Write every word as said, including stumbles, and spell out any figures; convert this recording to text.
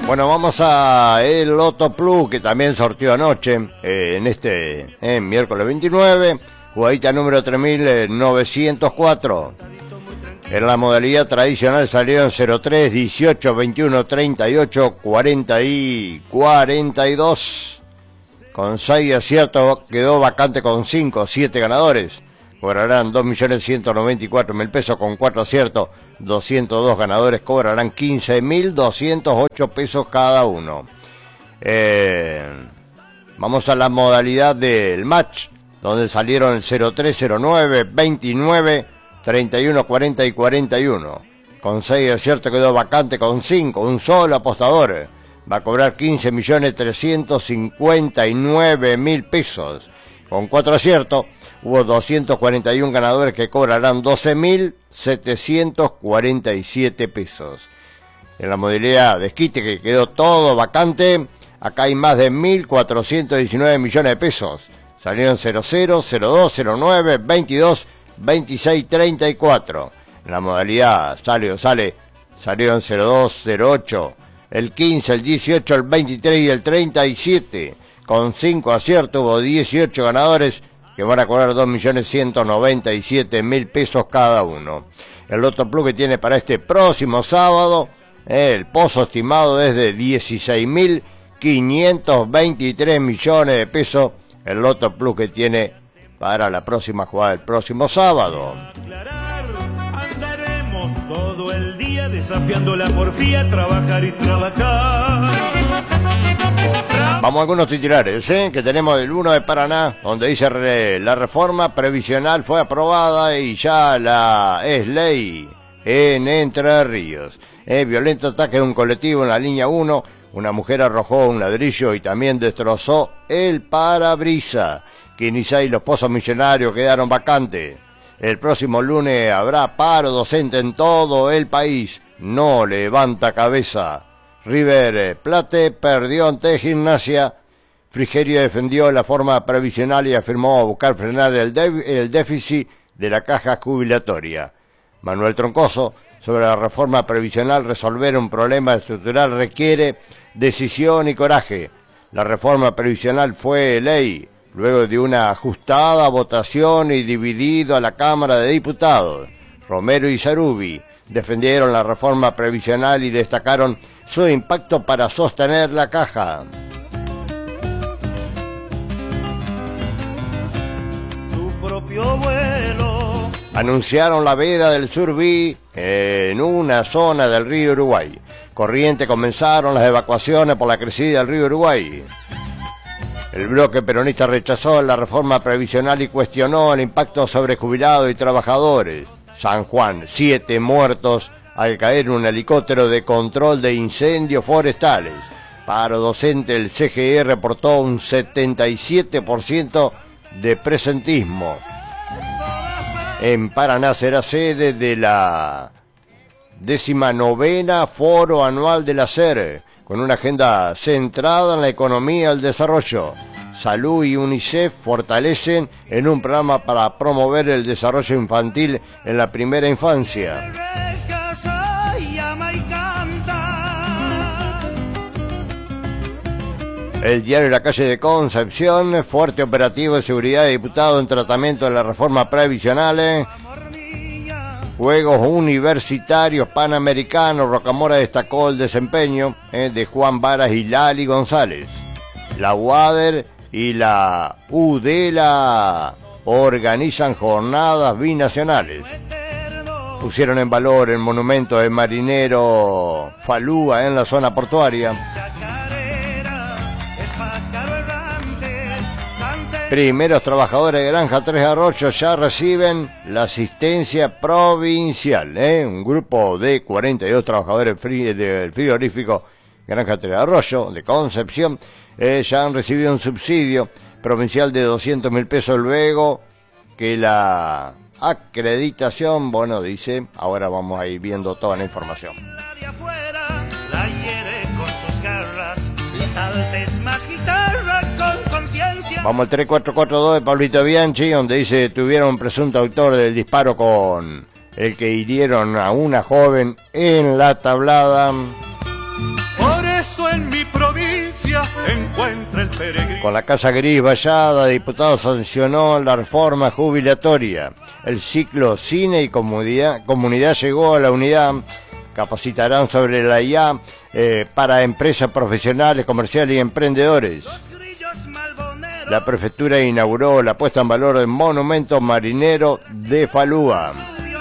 Bueno, vamos a el Loto Plus, que también sortió anoche, eh, en este eh, miércoles veintinueve, jugadita número tres mil novecientos cuatro. En la modalidad tradicional salieron cero tres, dieciocho, veintiuno, treinta y ocho, cuarenta y cuarenta y dos. Con seis aciertos quedó vacante con cinco, siete ganadores. Cobrarán dos millones ciento noventa y cuatro mil pesos con cuatro aciertos. doscientos dos ganadores cobrarán quince mil doscientos ocho pesos cada uno. Eh, vamos a la modalidad del match, donde salieron el cero tres, cero nueve, veintinueve, treinta y uno, cuarenta y cuarenta y uno. Con seis aciertos quedó vacante con cinco, un solo apostador. Va a cobrar quince millones trescientos cincuenta y nueve mil pesos. Con cuatro aciertos hubo doscientos cuarenta y uno ganadores que cobrarán doce mil setecientos cuarenta y siete pesos. En la modalidad de desquite, que quedó todo vacante, acá hay más de mil cuatrocientos diecinueve millones de pesos. Salieron cero cero, cero dos, cero nueve, veintidós, veintiséis, treinta y cuatro. En la modalidad sale o sale, salieron cero dos, cero ocho, el quince, el dieciocho, el veintitrés y el treinta y siete. Con cinco aciertos hubo dieciocho ganadores que van a cobrar dos millones ciento noventa y siete mil pesos cada uno. El Loto Plus que tiene para este próximo sábado, eh, el pozo estimado es de dieciséis mil quinientos veintitrés millones de pesos. El Loto Plus que tiene para la próxima jugada del próximo sábado. Andaremos todo el día desafiando la porfía, trabajar y trabajar. Vamos a algunos titulares, ¿eh? Que tenemos del uno de Paraná, donde dice re, la reforma previsional fue aprobada y ya la es ley en Entre Ríos. Eh, violento ataque de un colectivo en la línea uno, una mujer arrojó un ladrillo y también destrozó el parabrisa. Quinizá y los pozos millonarios quedaron vacantes. El próximo lunes habrá paro docente en todo el país. No levanta cabeza. River Plate perdió ante Gimnasia. Frigerio defendió la forma previsional y afirmó buscar frenar el, de- el déficit de la caja jubilatoria. Manuel Troncoso, sobre la reforma previsional, resolver un problema estructural requiere decisión y coraje. La reforma previsional fue ley luego de una ajustada votación y dividido a la Cámara de Diputados. Romero y Sarubi defendieron la reforma previsional y destacaron su impacto para sostener la caja. Tu propio vuelo. Anunciaron la veda del Surubí en una zona del río Uruguay. Corriente comenzaron las evacuaciones por la crecida del río Uruguay. El bloque peronista rechazó la reforma previsional y cuestionó el impacto sobre jubilados y trabajadores. San Juan, siete muertos al caer un helicóptero de control de incendios forestales. Paro docente, el C G E reportó un setenta y siete por ciento de presentismo. En Paraná será sede de la décima novena Foro Anual de la S E R, con una agenda centrada en la economía y el desarrollo. Salud y UNICEF fortalecen en un programa para promover el desarrollo infantil en la primera infancia. El diario La Calle de Concepción, fuerte operativo de seguridad de diputados en tratamiento de la reforma previsional. Juegos Universitarios Panamericanos, Rocamora destacó el desempeño eh, de Juan Varas y Lali González. La UADER y la UDELA organizan jornadas binacionales. Pusieron en valor el monumento de Marinero Falúa en la zona portuaria. Primeros trabajadores de Granja Tres Arroyos ya reciben la asistencia provincial. ¿eh? Un grupo de cuarenta y dos trabajadores fri- del frigorífico Granja Tres Arroyos de Concepción eh, ya han recibido un subsidio provincial de doscientos mil pesos luego que la acreditación, bueno, dice, ahora vamos a ir viendo toda la información. Vamos al tres cuatro cuatro dos de Pablito Bianchi, donde dice tuvieron un presunto autor del disparo con el que hirieron a una joven en La Tablada. Por eso en mi provincia encuentra el peregrino. Con la Casa Gris vallada, diputado sancionó la reforma jubilatoria. El ciclo cine y comunidad, comunidad llegó a la unidad. Capacitarán sobre la I A eh, para empresas profesionales, comerciales y emprendedores. La prefectura inauguró la puesta en valor del monumento marinero de Falúa.